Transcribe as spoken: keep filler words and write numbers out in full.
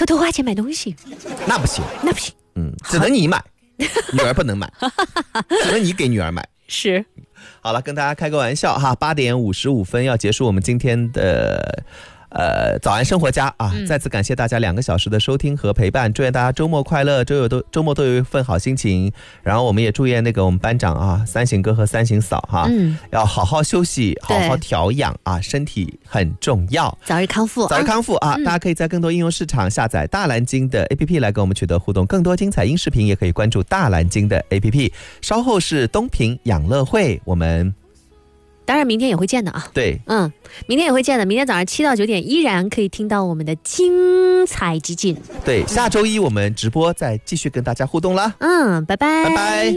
偷偷花钱买东西， 那不行， 那不行， 嗯，只能你买，女儿不能买，只能你给女儿买。 是， 好了，跟大家开个玩笑哈，八点五十五分要结束我们今天的。呃，早安生活家啊、嗯！再次感谢大家两个小时的收听和陪伴，祝愿大家周末快乐，周有都周末都有一份好心情。然后我们也祝愿那个我们班长啊，三行哥和三行嫂哈，嗯，要好好休息，好好调养啊，身体很重要， 早日康复， 早日康复啊！啊嗯、大家可以在更多应用市场下载大蓝鲸的 A P P 来跟我们取得互动，更多精彩音视频也可以关注大蓝鲸的 A P P。稍后是东平养乐会，我们。 当然明天也会见的啊， 对， 嗯，明天也会见的，明天早上七到九点依然可以听到我们的精彩集锦。 对，下周一我们直播再继续跟大家互动了， 嗯，拜拜， 拜拜。